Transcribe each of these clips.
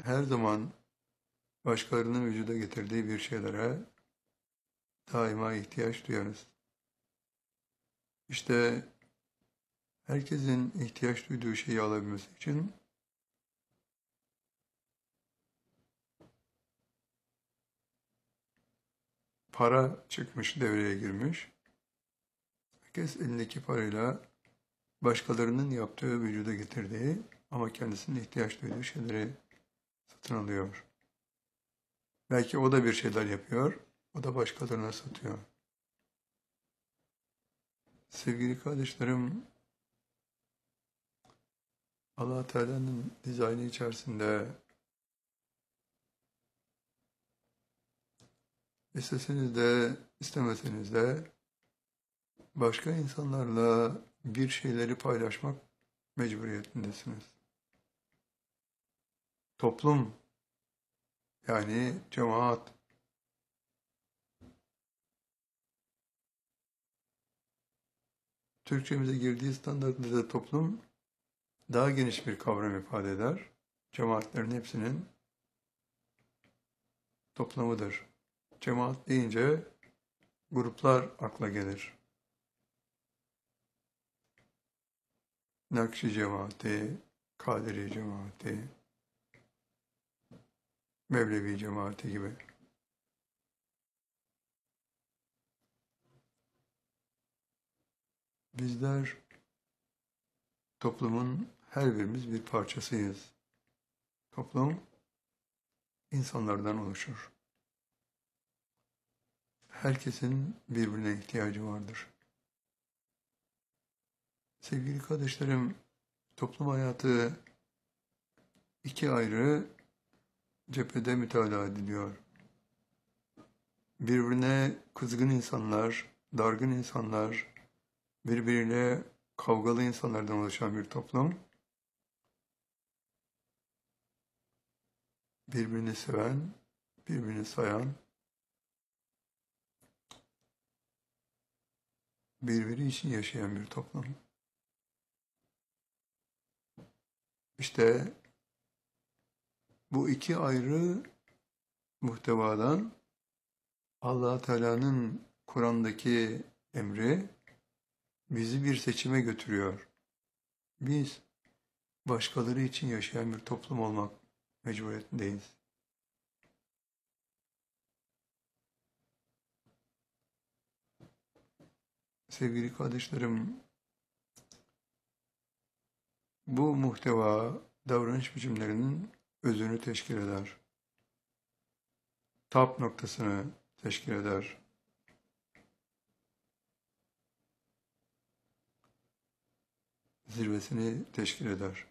her zaman başkalarının vücuda getirdiği bir şeylere daima ihtiyaç duyarız. İşte herkesin ihtiyaç duyduğu şeyi alabilmesi için para çıkmış, devreye girmiş. Herkes elindeki parayla başkalarının yaptığı, vücuda getirdiği ama kendisinin ihtiyaç duyduğu şeyleri satın alıyor. Belki o da bir şeyler yapıyor, o da başkalarına satıyor. Sevgili kardeşlerim, Allah Teala'nın dizaynı içerisinde isteseniz de istemeseniz de başka insanlarla bir şeyleri paylaşmak mecburiyetindesiniz. Toplum, yani cemaat, Türkçemize girdiği standartlarda da toplum daha geniş bir kavram ifade eder. Cemaatlerin hepsinin toplamıdır. Cemaat deyince gruplar akla gelir. Nakşi cemaati, Kadiri cemaati, Mevlevi cemaati gibi. Bizler toplumun her birimiz bir parçasıyız. Toplum insanlardan oluşur. Herkesin birbirine ihtiyacı vardır. Sevgili kardeşlerim, toplum hayatı iki ayrı cephede mütalaa ediliyor. Birbirine kızgın insanlar, dargın insanlar, birbiriyle kavgalı insanlardan oluşan bir toplum, birbirini seven, birbirini sayan, birbiri için yaşayan bir toplum. İşte bu iki ayrı muhtevadan Allah Teala'nın Kur'an'daki emri bizi bir seçime götürüyor. Biz başkaları için yaşayan bir toplum olmak mecburiyetindeyiz. Sevgili kardeşlerim, bu muhteva davranış biçimlerinin özünü teşkil eder. Tap noktasını teşkil eder. Zirvesini teşkil eder.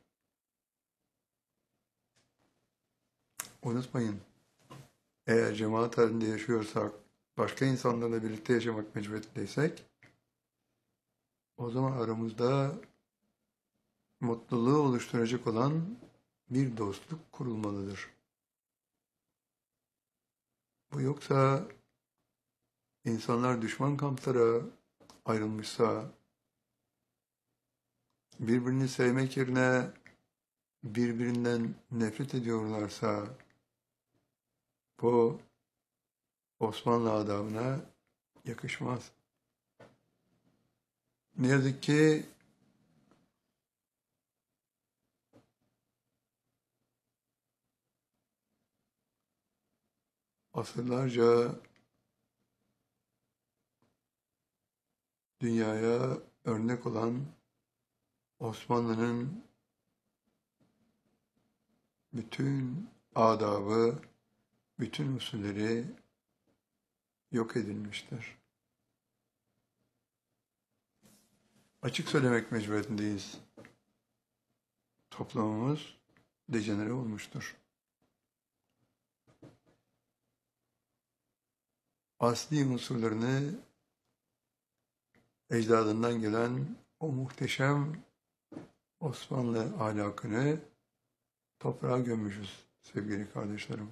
Unutmayın, eğer cemaat halinde yaşıyorsak, başka insanlarla birlikte yaşamak mecburiyetindeysek, o zaman aramızda mutluluğu oluşturacak olan bir dostluk kurulmalıdır. Bu yoksa insanlar düşman kamplara ayrılmışsa, birbirini sevmek yerine birbirinden nefret ediyorlarsa, bu Osmanlı adamına yakışmaz. Ne yazık ki asırlarca dünyaya örnek olan Osmanlı'nın bütün adabı, bütün usulleri yok edilmiştir. Açık söylemek mecburiyetindeyiz. Toplumumuz dejenere olmuştur. Asli unsurlarını ecdadından gelen o muhteşem Osmanlı ahlakını toprağa gömmüşüz sevgili kardeşlerim.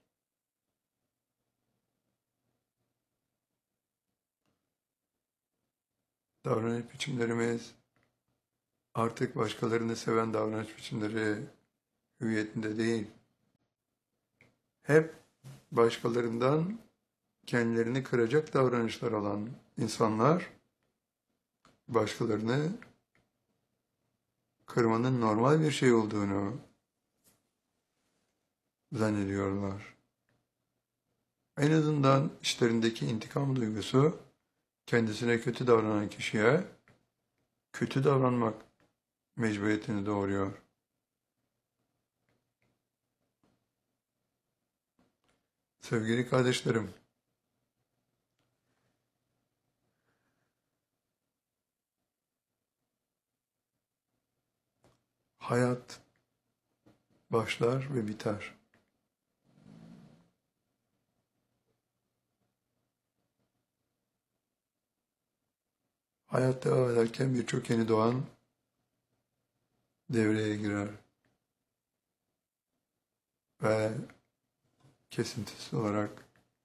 Davranış biçimlerimiz artık başkalarını seven davranış biçimleri hüviyetinde değil. hep başkalarından kendilerini kıracak davranışlar olan insanlar, başkalarını kırmanın normal bir şey olduğunu zannediyorlar. En azından içlerindeki intikam duygusu kendisine kötü davranan kişiye kötü davranmak mecburiyetini doğuruyor. Sevgili kardeşlerim, hayat başlar ve biter. Hayat devam ederken birçok yeni doğan devreye girer ve kesintisiz olarak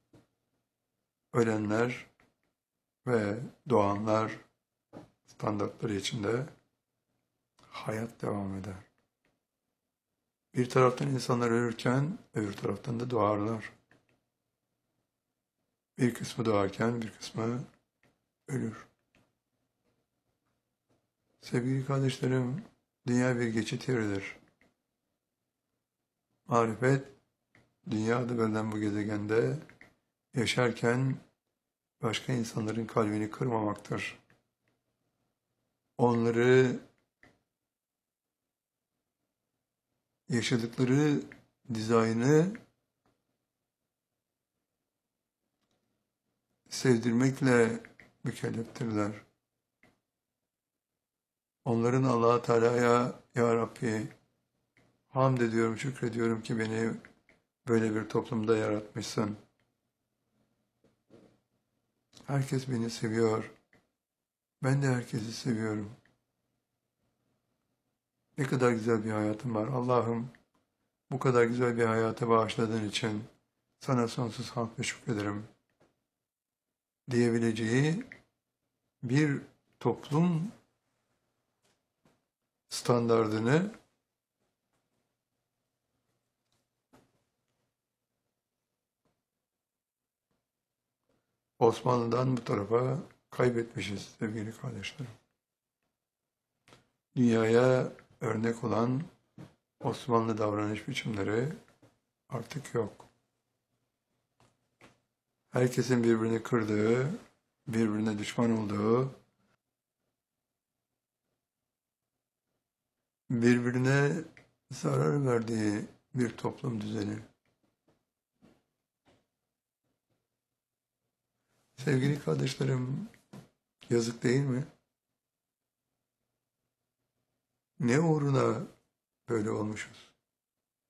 ölenler ve doğanlar standartları içinde hayat devam eder. Bir taraftan insanlar ölürken öbür taraftan da doğarlar. Bir kısmı doğarken bir kısmı ölür. Sevgili kardeşlerim, dünya bir geçit yeridir. Marifet, dünya adı verilen bu gezegende yaşarken başka insanların kalbini kırmamaktır. Onları yaşadıkları dizaynı sevdirmekle mükelleftirler. Onların Allah-u Teala'ya, Ya Rabbi, hamd ediyorum, şükrediyorum ki beni böyle bir toplumda yaratmışsın. Herkes beni seviyor. Ben de herkesi seviyorum. Ne kadar güzel bir hayatım var. Allah'ım, bu kadar güzel bir hayata bağışladığın için sana sonsuz hamd ve şükrederim diyebileceği bir toplum standardını Osmanlı'dan bu tarafa kaybetmişiz sevgili kardeşlerim. Dünyaya örnek olan Osmanlı davranış biçimleri artık yok. Herkesin birbirini kırdığı, birbirine düşman olduğu, birbirine zarar verdiği bir toplum düzeni. Sevgili kardeşlerim, yazık değil mi? Ne uğruna böyle olmuşuz?